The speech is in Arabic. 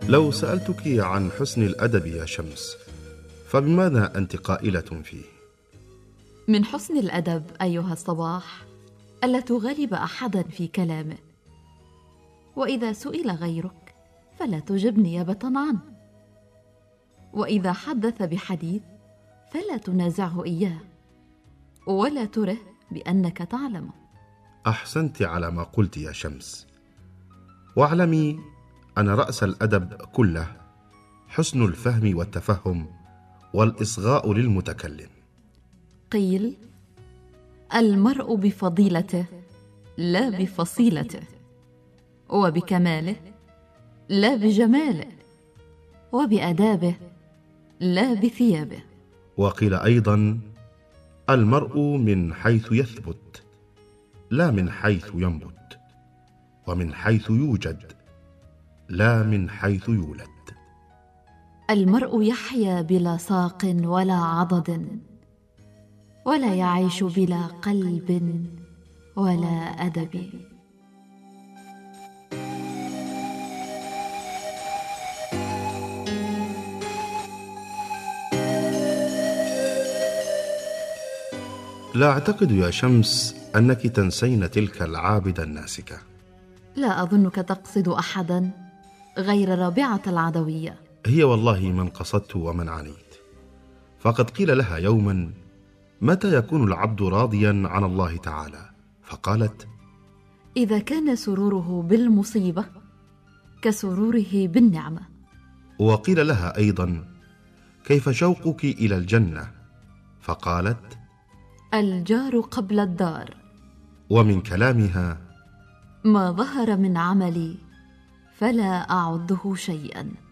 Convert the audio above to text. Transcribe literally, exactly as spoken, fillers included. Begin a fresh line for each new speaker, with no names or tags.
لو سألتك عن حسن الأدب يا شمس، فبماذا أنت قائلة فيه؟
من حسن الأدب أيها الصباح ألا تغالب أحدا في كلامه، وإذا سئل غيرك فلا تجب نيابة عنه، وإذا حدث بحديث فلا تنازعه إياه، ولا تره بأنك تعلمه.
أحسنت على ما قلت يا شمس، واعلمي أن رأس الأدب كله حسن الفهم والتفهم والإصغاء للمتكلم.
قيل: المرء بفضيلته لا بفصيلته، وبكماله لا بجماله، وبأدابه لا بثيابه.
وقيل أيضا: المرء من حيث يثبت لا من حيث ينبت، ومن حيث يوجد لا من حيث يولد.
المرء يحيا بلا ساق ولا عضد، ولا يعيش بلا قلب ولا أدب.
لا أعتقد يا شمس أنك تنسين تلك العابدة الناسكة.
لا أظنك تقصد أحدا غير رابعة العدوية.
هي والله من قصدت ومن عنيت، فقد قيل لها يوما: متى يكون العبد راضيا عن الله تعالى؟ فقالت:
إذا كان سروره بالمصيبة كسروره بالنعمة.
وقيل لها أيضا: كيف شوقك إلى الجنة؟ فقالت:
الجار قبل الدار.
ومن كلامها:
ما ظهر من عملي فلا أعده شيئا.